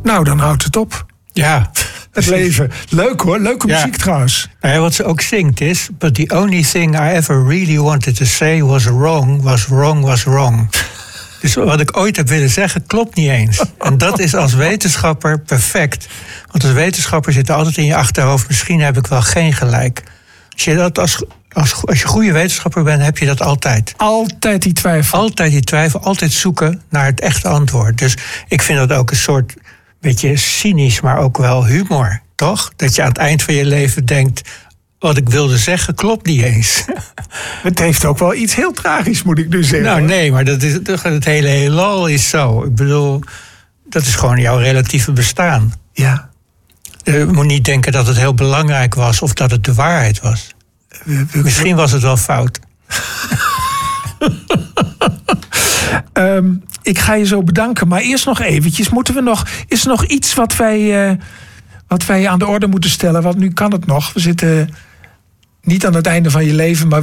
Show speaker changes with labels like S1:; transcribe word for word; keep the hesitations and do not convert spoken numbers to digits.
S1: Nou, dan houdt het op.
S2: Ja.
S1: Het leven. Leuk hoor, leuke
S2: ja.
S1: muziek trouwens.
S2: Nou ja, wat ze ook zingt is... But the only thing I ever really wanted to say was wrong, was wrong, was wrong. Dus wat ik ooit heb willen zeggen, klopt niet eens. En dat is als wetenschapper perfect. Want als wetenschapper zit er altijd in je achterhoofd... misschien heb ik wel geen gelijk. Als je, dat als, als, als je goede wetenschapper bent, heb je dat altijd.
S1: Altijd die twijfel.
S2: Altijd die twijfel, altijd zoeken naar het echte antwoord. Dus ik vind dat ook een soort... beetje cynisch, maar ook wel humor, toch? Dat je aan het eind van je leven denkt... wat ik wilde zeggen, klopt niet eens.
S1: Het heeft ook wel iets heel tragisch, moet ik nu zeggen.
S2: Nou nee, maar dat is, het hele heelal is zo. Ik bedoel, dat is gewoon jouw relatieve bestaan.
S1: Ja.
S2: Je moet niet denken dat het heel belangrijk was... of dat het de waarheid was.
S1: We, we,
S2: Misschien was het wel fout.
S1: um, ik ga je zo bedanken, maar eerst nog eventjes. Moeten we nog, is er nog iets wat wij, uh, wat wij aan de orde moeten stellen? Want nu kan het nog. We zitten niet aan het einde van je leven, maar